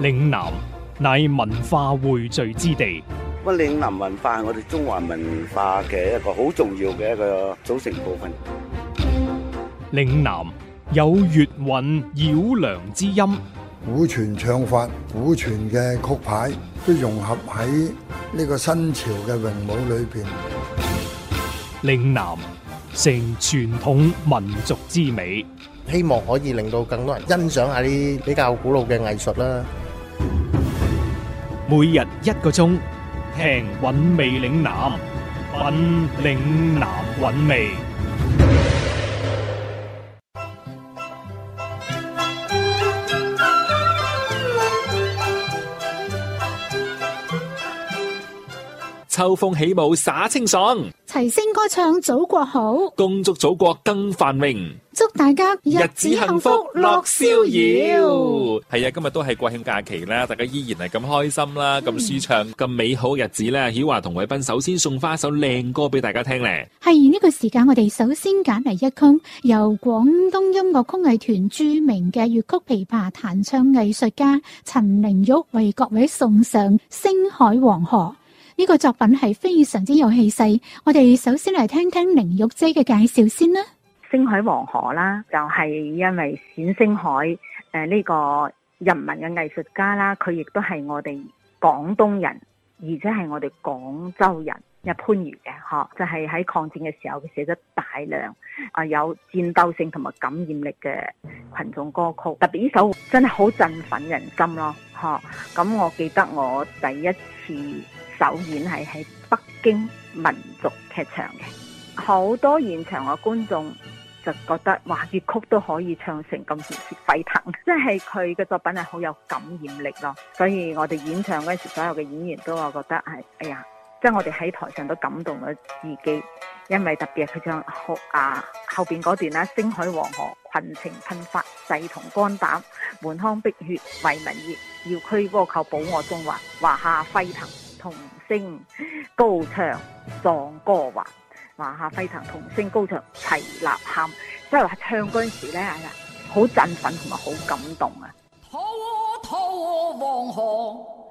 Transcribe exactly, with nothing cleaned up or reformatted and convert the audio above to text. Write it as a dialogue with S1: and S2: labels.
S1: 嶺南乃文化匯聚之地。
S2: 咁嶺南文化係我哋中華文化嘅一個好重要嘅一個組成部分。
S1: 嶺南有粵韻繞梁之音，
S3: 古傳唱法、古傳嘅曲牌都融合喺呢個新潮嘅詠舞裏邊。
S1: 嶺南成傳統民族之美，
S4: 希望可以令到更多人欣賞下啲比較古老嘅藝術啦。
S1: 每日一個鐘，聽韻味嶺南，品嶺南韻味。
S5: 秋風起舞灑清爽，
S6: 齊聲歌唱祖國好，
S5: 恭祝祖國更繁榮，
S6: 祝大家
S5: 日子幸福樂逍遙。係啊，今日都係國慶假期啦，大家依然係咁開心啦，咁、嗯、舒暢，咁美好嘅日子咧。曉華同偉斌首先送翻一首靚歌俾大家聽咧。
S6: 係而呢個時間，我哋首先揀嚟一曲由廣東音樂曲藝團著名嘅粵曲琵琶彈唱藝術家陳玲玉為各位送上《星海黃河》。呢個作品係非常之有氣勢，我哋首先嚟聽聽玲玉姐嘅介紹先啦。
S7: 星海黃河啦，就係、是、因為冼星海誒呢、呃這個人民嘅藝術家啦，佢亦都係我哋廣東人，而且係我哋廣州人嘅番禺嘅，嗬，就係、是、喺抗戰嘅時候，佢寫咗大量啊、呃、有戰鬥性同埋感染力嘅群眾歌曲，特別呢首真係好振奮人心咯，嗬。咁我記得我第一次首演係喺北京民族劇場嘅，好多現場嘅觀眾就覺得哇，粵曲都可以唱成咁熱血沸騰，即係佢嘅作品係好有感染力咯。所以我哋演唱嗰時，所有嘅演員都話覺得係，哎呀，即係我哋喺台上都感動咗自己，因為特別係佢唱後啊後邊嗰段啦，星海黃河群情噴發，誓同肝膽，滿腔碧血為民熱，要驅倭寇保我中華，華夏沸騰。同聲高唱壯歌還，華夏沸騰，同聲高唱齊吶喊，即係話唱嗰陣時咧，係啊，好振奮同埋好感動啊！
S8: 滔滔黃河